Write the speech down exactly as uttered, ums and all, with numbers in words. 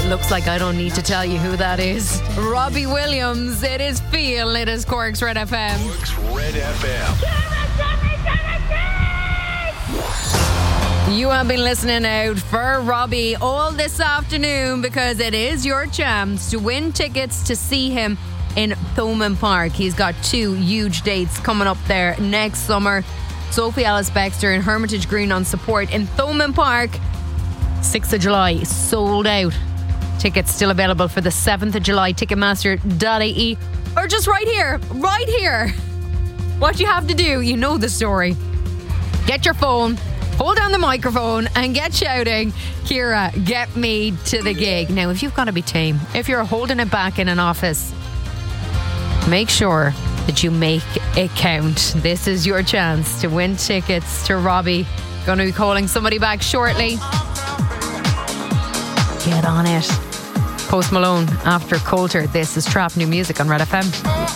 Looks like I don't need to tell you who that is. Robbie Williams. It is Feel. It is Cork's Red F M. Cork's Red F M. You have been listening out for Robbie all this afternoon because it is your chance to win tickets to see him in Thomond Park. He's got two huge dates coming up there next summer. Sophie Ellis Bextor and Hermitage Green on support in Thomond Park. sixth of July, sold out. Tickets still available for the seventh of July, ticketmaster dot I E, or just right here, right here. What you have to do, you know the story. Get your phone, hold down the microphone and get shouting, Ciara, get me to the gig. Now, if you've got to be tame, if you're holding it back in an office, make sure that you make it count. This is your chance to win tickets to Robbie. Going to be calling somebody back shortly. Get on it. Post Malone after Coulter. This is Trap New Music on Red F M.